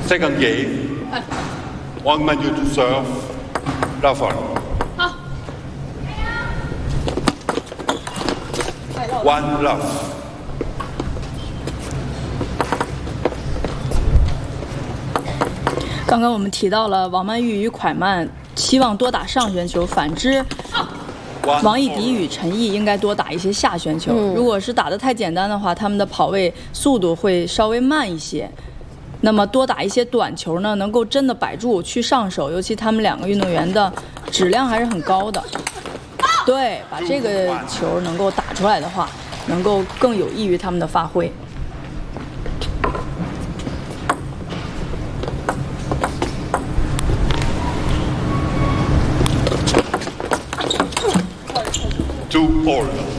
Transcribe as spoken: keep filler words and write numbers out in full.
Second game, Wang Manyu to serve, love on. 好。 One love. 刚刚我们提到了王曼玉与蒯曼希望多打上旋球，反之，王艺迪与陈毅应该多打一些下旋球。 嗯、 如果是打得太简单的话，他们的跑位速度会稍微慢一些。那么多打一些短球呢，能够真的摆住去上手，尤其他们两个运动员的质量还是很高的。对，把这个球能够打出来的话，能够更有益于他们的发挥。 Two all.